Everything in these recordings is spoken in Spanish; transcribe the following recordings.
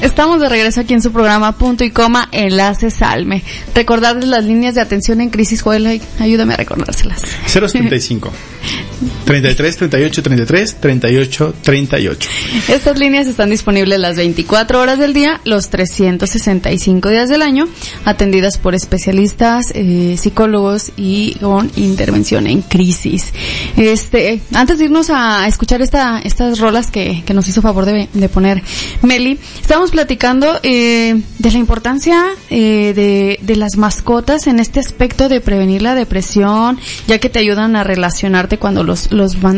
Estamos de regreso aquí en su programa Punto y Coma, Enlace Salme. Recordarles las líneas de atención en crisis, Joel, ayúdame a recordárselas. 075 33 38 33 38 38. Estas líneas están disponibles las 24 horas del día, los 365 días del año, atendidas por especialistas, psicólogos y con intervención en crisis. Antes de irnos a escuchar estas rolas que nos hizo favor de poner Meli, estábamos platicando de la importancia de las mascotas en este aspecto de prevenir la depresión, ya que te ayudan a relacionarte cuando los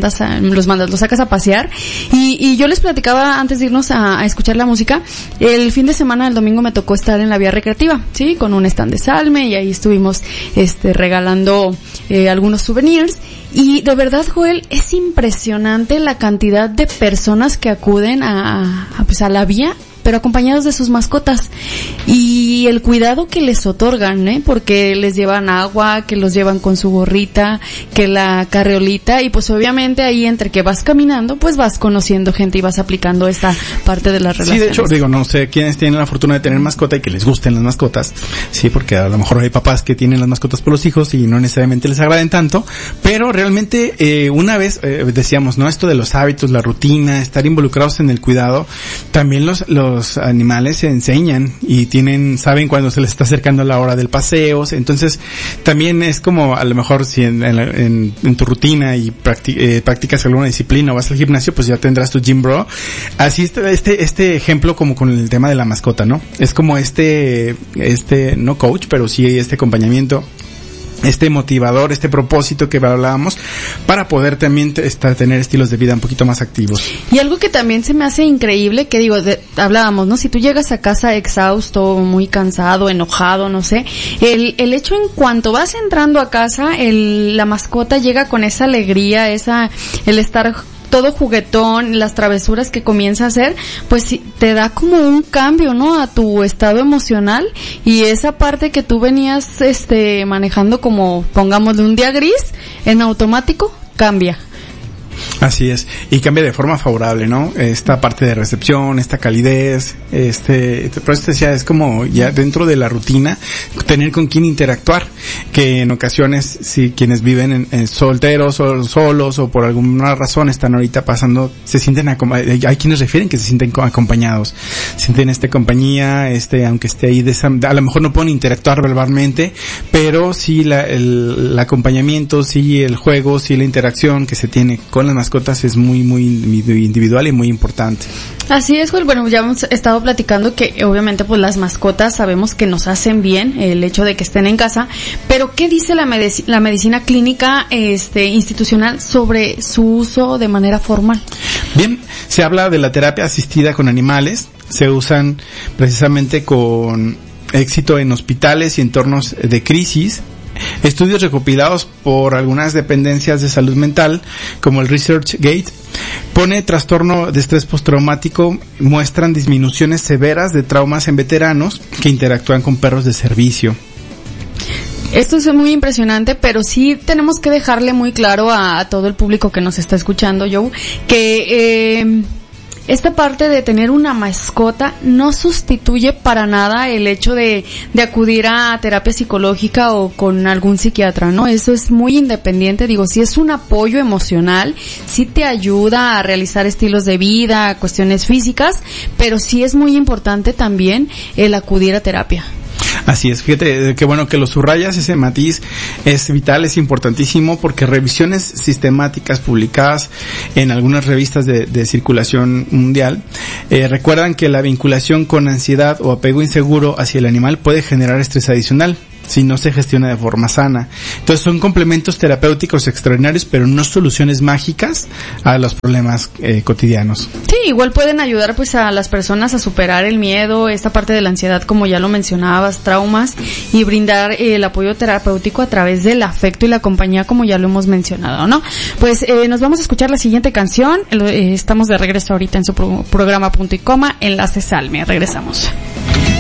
sacas a pasear. Y yo les platicaba antes de irnos a escuchar la música, el fin de semana, el domingo, me tocó estar en la vía recreativa, sí, con un stand de Salme, y ahí estuvimos regalando algunos souvenirs. Y de verdad, Joel, es impresionante la cantidad de personas que acuden a la vía, pero acompañados de sus mascotas, y el cuidado que les otorgan, porque les llevan agua, que los llevan con su gorrita, que la carriolita, y pues obviamente ahí entre que vas caminando, pues vas conociendo gente y vas aplicando esta parte de las relaciones. Sí, de hecho, no sé quiénes tienen la fortuna de tener mascota y que les gusten las mascotas, sí, porque a lo mejor hay papás que tienen las mascotas por los hijos y no necesariamente les agraden tanto, pero realmente una vez decíamos, ¿no? Esto de los hábitos, la rutina, estar involucrados en el cuidado, también los animales se enseñan y saben cuando se les está acercando la hora del paseo. Entonces también es como, a lo mejor si en tu rutina y practicas alguna disciplina o vas al gimnasio, pues ya tendrás tu gym bro. Así este ejemplo como con el tema de la mascota, ¿no? Es como no coach, pero sí este acompañamiento, este motivador, este propósito que hablábamos, para poder también tener estilos de vida un poquito más activos. Y algo que también se me hace increíble, que hablábamos, ¿no? Si tú llegas a casa exhausto, muy cansado, enojado, no sé, el hecho en cuanto vas entrando a casa, la mascota llega con esa alegría, el estar todo juguetón, las travesuras que comienza a hacer, pues te da como un cambio, ¿no? A tu estado emocional, y esa parte que tú venías manejando como, pongámosle, un día gris, en automático cambia. Así es, y cambia de forma favorable, ¿no? Esta parte de recepción, esta calidez, por eso decía, es como ya dentro de la rutina, tener con quién interactuar, que en ocasiones, si quienes viven en solteros o solos o por alguna razón están ahorita pasando, se sienten hay quienes refieren que se sienten acompañados, sienten compañía, aunque esté ahí a lo mejor no pueden interactuar verbalmente, pero sí el acompañamiento, sí el juego, sí la interacción que se tiene con las mascotas es muy, muy individual y muy importante. Así es, Joel. Bueno, ya hemos estado platicando que obviamente pues las mascotas sabemos que nos hacen bien el hecho de que estén en casa, pero ¿qué dice la medicina clínica institucional sobre su uso de manera formal? Bien, se habla de la terapia asistida con animales, se usan precisamente con éxito en hospitales y entornos de crisis. Estudios recopilados por algunas dependencias de salud mental, como el ResearchGate, pone trastorno de estrés postraumático, muestran disminuciones severas de traumas en veteranos que interactúan con perros de servicio. Esto es muy impresionante, pero sí tenemos que dejarle muy claro a todo el público que nos está escuchando, Joe, que esta parte de tener una mascota no sustituye para nada el hecho de acudir a terapia psicológica o con algún psiquiatra, ¿no? Eso es muy independiente. Digo, sí es un apoyo emocional, sí te ayuda a realizar estilos de vida, cuestiones físicas, pero sí es muy importante también el acudir a terapia. Así es, fíjate, qué bueno que lo subrayas, ese matiz es vital, es importantísimo, porque revisiones sistemáticas publicadas en algunas revistas de circulación mundial recuerdan que la vinculación con ansiedad o apego inseguro hacia el animal puede generar estrés adicional si no se gestiona de forma sana. Entonces son complementos terapéuticos extraordinarios, pero no soluciones mágicas a los problemas cotidianos. Sí, igual pueden ayudar pues a las personas a superar el miedo, esta parte de la ansiedad, como ya lo mencionabas, traumas, y brindar el apoyo terapéutico a través del afecto y la compañía, como ya lo hemos mencionado, ¿no? Pues nos vamos a escuchar la siguiente canción. Estamos de regreso ahorita en su programa Punto y Coma, Enlace Salme. Regresamos.